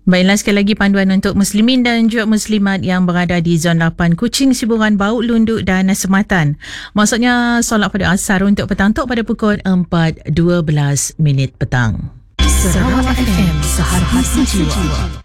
Baiklah, sekali lagi panduan untuk muslimin dan juga muslimat yang berada di zon 8 Kuching, Siburan, Bauk, Lunduk dan Sematan. Maksudnya solat pada asar untuk petang tu pada pukul 4.12 petang. Sarawak FM, Sehari Sejiwa.